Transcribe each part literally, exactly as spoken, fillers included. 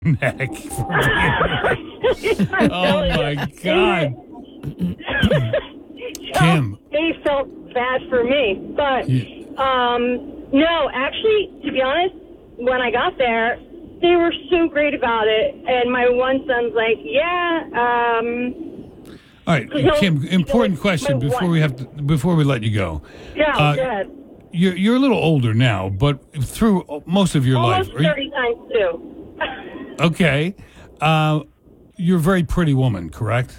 neck. Oh, my God. Kim. They felt bad for me. But, um, no, actually, to be honest, when I got there, they were so great about it. And my one son's like, yeah, um... All right, Kim, important question before we have to, before we let you go. Yeah, uh, go ahead. You're, you're a little older now, but through most of your Almost life... thirty times two. Okay. Uh, you're a very pretty woman, correct?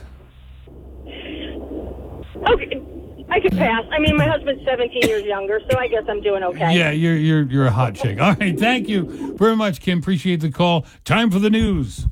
Okay, I could pass. I mean, my husband's seventeen years younger, so I guess I'm doing okay. Yeah, you're you're you're a hot chick. All right, thank you very much, Kim. Appreciate the call. Time for the news.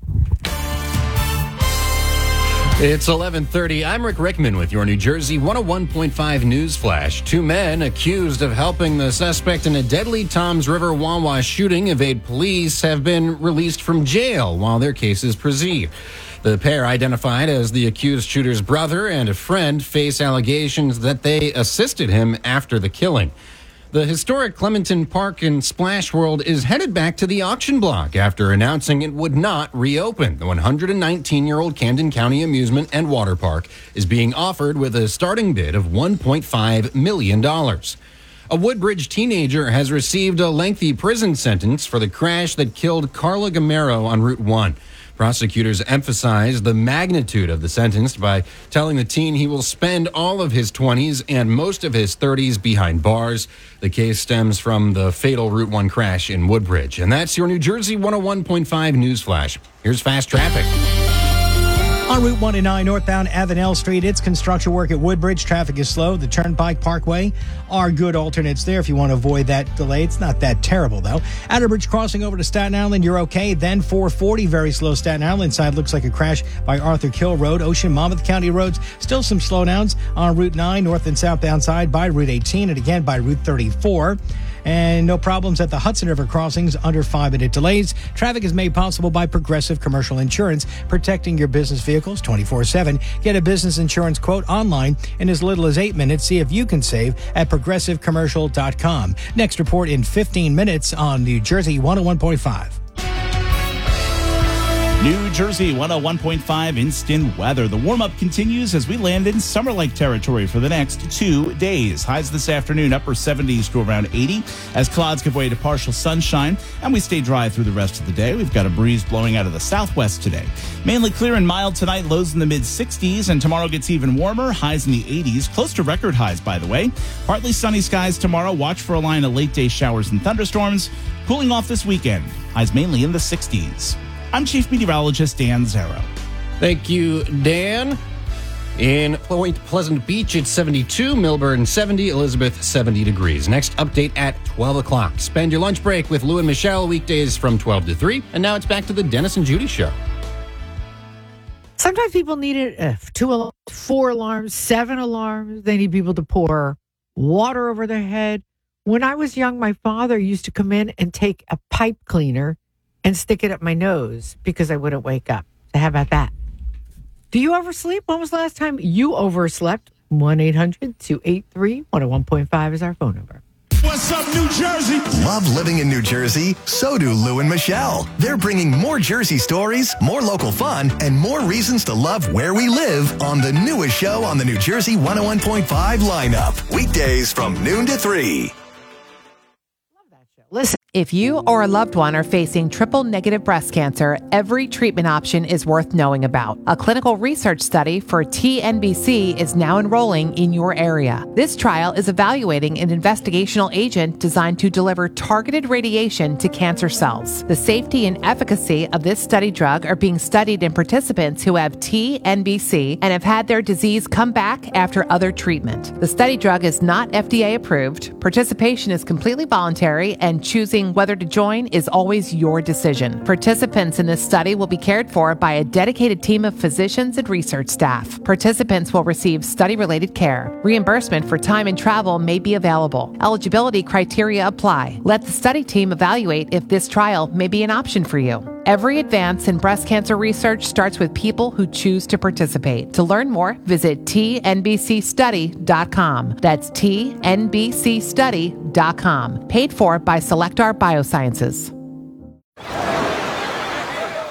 It's eleven thirty. I'm Rick Rickman with your New Jersey one oh one point five News Flash. Two men accused of helping the suspect in a deadly Toms River Wawa shooting evade police have been released from jail while their cases proceed. The pair, identified as the accused shooter's brother and a friend, face allegations that they assisted him after the killing. The historic Clementon Park and Splash World is headed back to the auction block after announcing it would not reopen. The one hundred nineteen-year-old Camden County Amusement and Water Park is being offered with a starting bid of one point five million dollars. A Woodbridge teenager has received a lengthy prison sentence for the crash that killed Carla Gamero on Route one. Prosecutors emphasized the magnitude of the sentence by telling the teen he will spend all of his twenties and most of his thirties behind bars. The case stems from the fatal Route one crash in Woodbridge. And that's your New Jersey one oh one point five News Flash. Here's fast traffic. On Route one oh nine northbound Avenel Street, it's construction work at Woodbridge. Traffic is slow. The Turnpike Parkway are good alternates there if you want to avoid that delay. It's not that terrible, though. Outerbridge crossing over to Staten Island, you're okay. Then four forty, very slow Staten Island side. Looks like a crash by Arthur Kill Road. Ocean Monmouth County roads, still some slowdowns on Route nine, north and southbound side by Route eighteen and again by Route thirty-four. And no problems at the Hudson River crossings, under five-minute delays. Traffic is made possible by Progressive Commercial Insurance, protecting your business vehicles twenty-four seven. Get a business insurance quote online in as little as eight minutes. See if you can save at progressive commercial dot com. Next report in fifteen minutes on New Jersey one oh one point five. New Jersey one oh one point five instant weather. The warm-up continues as we land in summer-like territory for the next two days. Highs this afternoon, upper seventies to around eighty as clouds give way to partial sunshine, and we stay dry through the rest of the day. We've got a breeze blowing out of the southwest today. Mainly clear and mild tonight, lows in the mid-sixties, and tomorrow gets even warmer, highs in the eighties, close to record highs, by the way. Partly sunny skies tomorrow. Watch for a line of late-day showers and thunderstorms. Cooling off this weekend. Highs mainly in the sixties. I'm Chief Meteorologist Dan Zarrow. Thank you, Dan. In Point Pleasant Beach, it's seventy-two. Millburn, seventy. Elizabeth, seventy degrees. Next update at twelve o'clock. Spend your lunch break with Lou and Michelle weekdays from twelve to three. And now it's back to the Dennis and Judy Show. Sometimes people need it, uh, two alarms, four alarms, seven alarms. They need people to pour water over their head. When I was young, my father used to come in and take a pipe cleaner and stick it up my nose because I wouldn't wake up. So how about that? Do you oversleep? When was the last time you overslept? one eight hundred two eight three one oh one point five is our phone number. What's up, New Jersey? Love living in New Jersey? So do Lou and Michelle. They're bringing more Jersey stories, more local fun, and more reasons to love where we live on the newest show on the New Jersey one oh one point five lineup. Weekdays from noon to three. Listen. If you or a loved one are facing triple-negative breast cancer, every treatment option is worth knowing about. A clinical research study for T N B C is now enrolling in your area. This trial is evaluating an investigational agent designed to deliver targeted radiation to cancer cells. The safety and efficacy of this study drug are being studied in participants who have T N B C and have had their disease come back after other treatment. The study drug is not F D A approved. Participation is completely voluntary, and choosing whether to join is always your decision. Participants in this study will be cared for by a dedicated team of physicians and research staff. Participants will receive study-related care. Reimbursement for time and travel may be available. Eligibility criteria apply. Let the study team evaluate if this trial may be an option for you. Every advance in breast cancer research starts with people who choose to participate. To learn more, visit T N B C study dot com. That's T N B C study dot com. Paid for by Selectar Biosciences.